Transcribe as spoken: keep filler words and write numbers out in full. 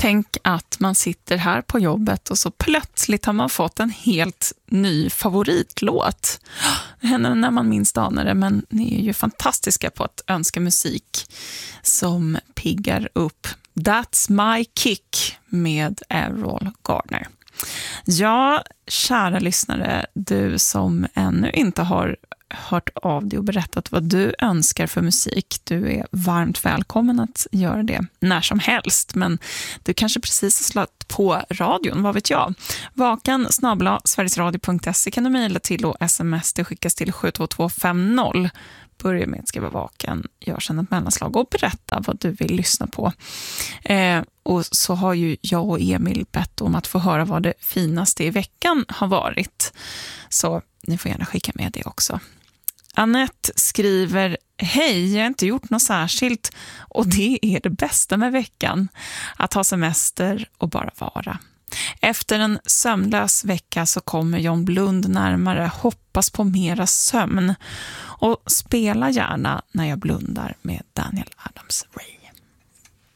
Tänk att man sitter här på jobbet och så plötsligt har man fått en helt ny favoritlåt. Det händer när man minst anar det, men ni är ju fantastiska på att önska musik som piggar upp. That's My Kick med Errol Garner. Ja, kära lyssnare, du som ännu inte har hört av dig och berättat vad du önskar för musik. Du är varmt välkommen att göra det när som helst, men du kanske precis har slått på radion, vad vet jag. Vakan snabel-a sverigesradio punkt se kan du mejla till och sms det skickas till sju två två fem noll. Börja med att skriva vaken, gör sedan ett mellanslag och berätta vad du vill lyssna på. Eh, och så har ju jag och Emil bett om att få höra vad det finaste i veckan har varit. Så ni får gärna skicka med det också. Annette skriver: hej, jag har inte gjort något särskilt och det är det bästa med veckan. Att ha semester och bara vara. Efter en sömnlös vecka så kommer John Blund närmare, hoppas på mera sömn och spela gärna när jag blundar med Daniel Adams-Ray.